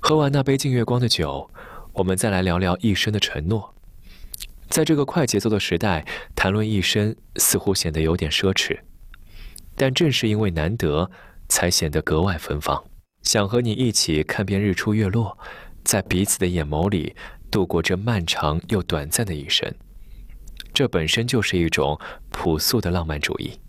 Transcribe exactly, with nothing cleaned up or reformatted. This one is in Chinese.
喝完那杯净月光的酒，我们再来聊聊一生的承诺。在这个快节奏的时代，谈论一生似乎显得有点奢侈，但正是因为难得，才显得格外芬芳。想和你一起看遍日出月落，在彼此的眼眸里度过这漫长又短暂的一生，这本身就是一种朴素的浪漫主义。